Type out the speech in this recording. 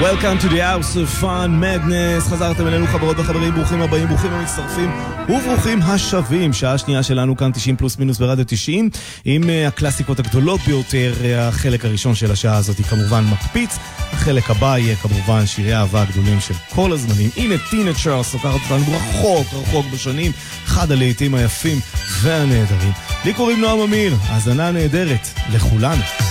Welcome to the House of Fun Madness. חזרתם אלינו חברות וחברים, ברוכים הבאים, ברוכים המצטרפים וברוכים השבים. שעה שנייה שלנו כאן 90 פלוס מינוס ברדיו 90 עם הקלאסיקות הגדולות ביותר. החלק הראשון של השעה הזאת היא כמובן מקפיץ, החלק הבא יהיה כמובן שירי האהבה הגדולים של כל הזמנים. הנה טינה צ'ארלס לוקחת אותנו רחוק בשנים, אחד הלהיטים היפים והנהדרים. לי קוראים נועם אמיר, האזנה נהדרת לכולנו.